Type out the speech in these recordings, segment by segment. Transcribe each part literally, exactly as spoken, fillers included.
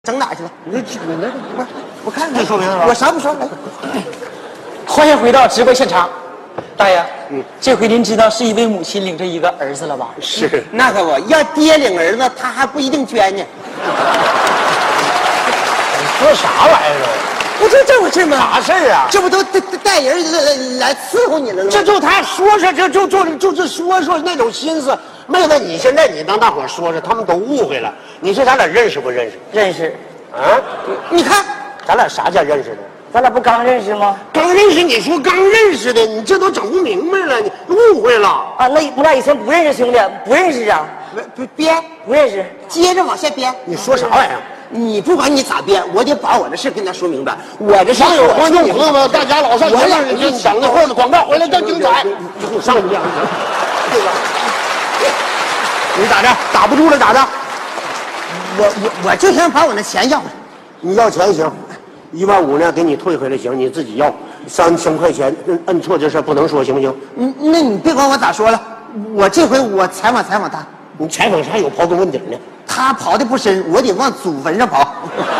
整哪去了？ 你这你那不是我看这说明了我啥不说？来， 欢迎回到直播现场，大爷，嗯，这回您知道是一位母亲领着一个儿子了吧？ 是那可不，要爹领儿子，他还不一定捐呢。 说啥玩意儿啊？ 不就这回事吗？ 啥事儿啊？ 这不都带带人来来伺候你来了吗？ 这就他说说，这就就就是说说那种心思。妹子，你现在你当大伙说说，他们都误会了。你说咱俩认识不认识？ 认识， 啊？ 你看， 咱俩啥叫认识的？ 咱俩不刚认识吗？ 刚认识，你说刚认识的，你这都整不明白了，你误会了。 啊，那我俩以前不认识，兄弟，不认识啊， 别编， 不认识。 接着往下编。 你说啥玩意儿？ 你不管你咋编，我得把我的事跟他说明白。我这网友、观众朋友们，大家老少我爷们，你等着会儿广告回来更精彩。你上去两个，对吧？你咋的？打不住了咋的？ 我我我就想把我那钱要回来。 你要钱行，一万五呢给你退回来行，你自己要三千块钱，摁摁错这事不能说行不行？ 嗯，那你别管我咋说了，我这回我采访采访他。 你采访啥有刨根问底呢？ 他刨的不深，我得往祖坟上刨。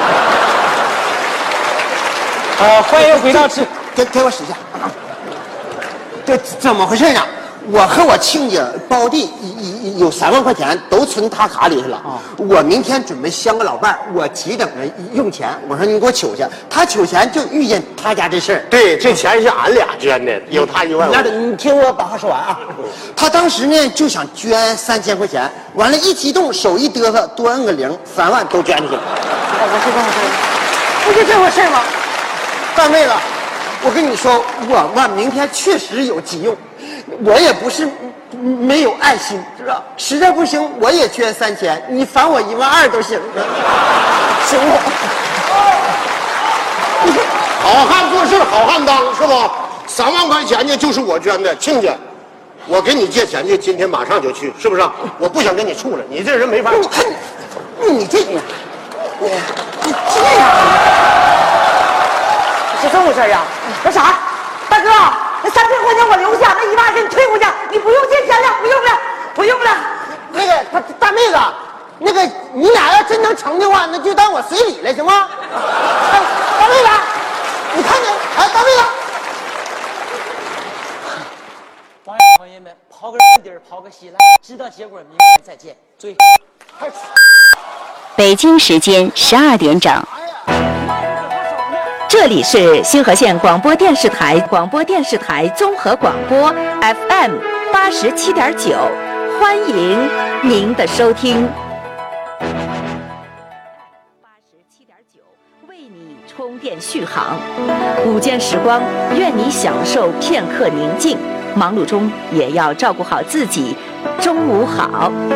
呃，欢迎回到直， 给给我使下。这怎么回事呢？我和我亲家包地有有三万块钱都存他卡里去了。我明天准备相个老伴儿，我急等着用钱。我说你给我取去，他取钱就遇见他家这事儿。 对，这钱是俺俩捐的，有他一万五。 那你听我把话说完啊。他当时呢就想捐三千块钱，完了，一激动，手一嘚瑟，多摁个零，三万都捐去了。 我是这么回事，不就这回事吗？ 大妹子，我跟你说，我嘛明天确实有急用，我也不是没有爱心，知道？实在不行，我也捐三千，你返我一万二都行，行不？ 好汉做事好汉当，是不？三万块钱呢，就是我捐的，亲家，我给你借钱去，今天马上就去，是不是？我不想跟你处了，你这人没法。 你看，你这个，你你这样， 是这么回事呀？那啥，大哥，那三千块钱我留下，那一万给你退回去，你不用借钱了，不用了，不用了。 那个大大妹子，那个你俩要真能成的话，那就当我随礼了，行吗？哎，大妹子，你看见？哎，大妹子。 网友朋友们，刨个底儿，刨个稀烂，知道结果，明天再见。最。 北京时间十二点整，这里是星河县广播电视台广播电视台综合广播 F M 八十七点九，欢迎您的收听。八十七点九为你充电续航，午间时光，愿你享受片刻宁静。忙碌中也要照顾好自己。中午好。